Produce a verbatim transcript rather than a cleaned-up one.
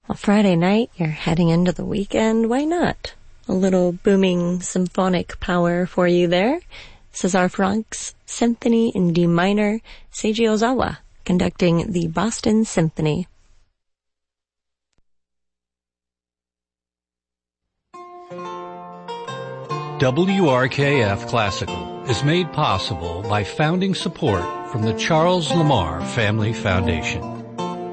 Well, Friday night, you're heading into the weekend. Why not? A little booming symphonic power for you there. César Franck's Symphony in D minor, Seiji Ozawa conducting the Boston Symphony. W R K F Classical is made possible by founding support from the Charles Lamar Family Foundation.